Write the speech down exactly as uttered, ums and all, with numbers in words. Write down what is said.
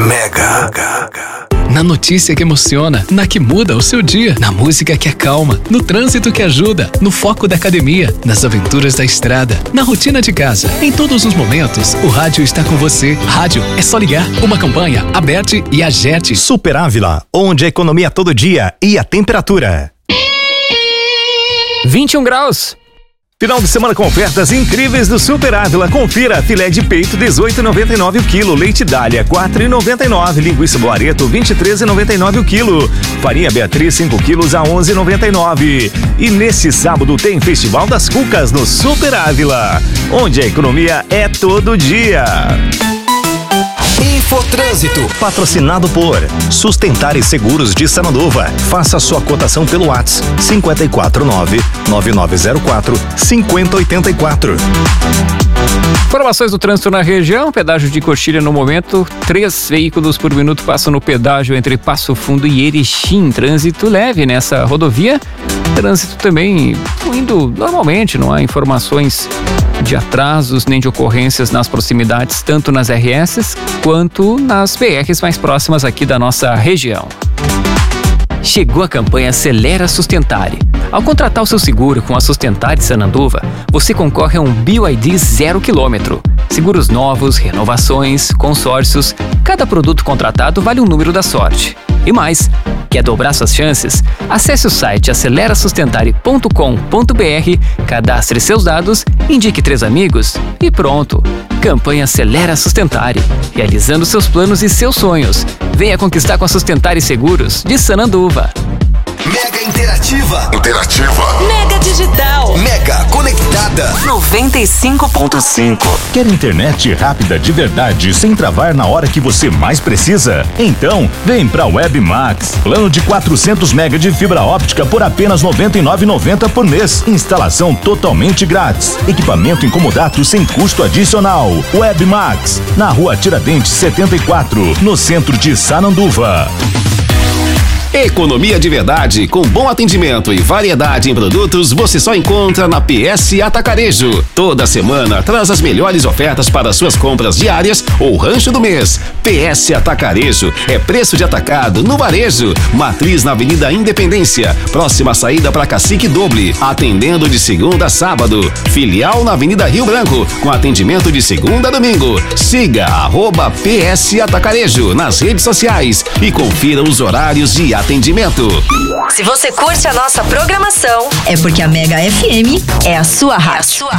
Mega. Na notícia que emociona, na que muda o seu dia, na música que acalma, no trânsito que ajuda, no foco da academia, nas aventuras da estrada, na rotina de casa. Em todos os momentos, o rádio está com você. Rádio é só ligar. Uma campanha, Aberte e Agerte. Super Ávila, onde a economia todo dia e a temperatura. vinte e um graus. Final de semana com ofertas incríveis do Super Ávila. Confira: filé de peito dezoito reais e noventa e nove centavos o quilo, leite Dália quatro reais e noventa e nove centavos, linguiça Boareto vinte e três reais e noventa e nove centavos o quilo, farinha Beatriz cinco quilos a onze reais e noventa e nove centavos. E nesse sábado tem Festival das Cucas no Super Ávila, onde a economia é todo dia. Infotrânsito, patrocinado por Sustentar e Seguros de Sananduva. Faça sua cotação pelo WhatsApp cinco quatro nove, nove nove zero quatro, cinco zero oito quatro. Informações do trânsito na região. Pedágio de Coxilha no momento, três veículos por minuto passam no pedágio entre Passo Fundo e Erechim. Trânsito leve nessa rodovia. Trânsito também indo normalmente, não há informações de atrasos nem de ocorrências nas proximidades, tanto nas R S quanto nas B Rs mais próximas aqui da nossa região. Chegou a campanha Acelera Sustentare. Ao contratar o seu seguro com a Sustentare Sananduva, você concorre a um B Y D zero quilômetro. Seguros novos, renovações, consórcios, cada produto contratado vale um número da sorte. E mais, quer dobrar suas chances? Acesse o site acelera sustentare ponto com ponto br, cadastre seus dados, indique três amigos e pronto. Campanha Acelera Sustentare, realizando seus planos e seus sonhos. Venha conquistar com a Sustentare Seguros de Sananduva. Mega Interativa. Interativa. Mega Digital. Mega Conectada. noventa e cinco ponto cinco. Quer internet rápida de verdade, sem travar na hora que você mais precisa? Então, vem pra Web Max. Plano de quatrocentos mega de fibra óptica por apenas noventa e nove reais e noventa centavos por mês. Instalação totalmente grátis. Equipamento incomodato sem custo adicional. Web Max, na Rua Tiradentes setenta e quatro, no centro de Sananduva. Economia de verdade, com bom atendimento e variedade em produtos, você só encontra na P S Atacarejo. Toda semana traz as melhores ofertas para suas compras diárias ou rancho do mês. P S Atacarejo é preço de atacado no varejo. Matriz na Avenida Independência, próxima saída para Cacique Doble, atendendo de segunda a sábado. Filial na Avenida Rio Branco, com atendimento de segunda a domingo. Siga arroba P S Atacarejo nas redes sociais e confira os horários de atendimento. Se você curte a nossa programação, é porque a Mega F M é a sua rádio.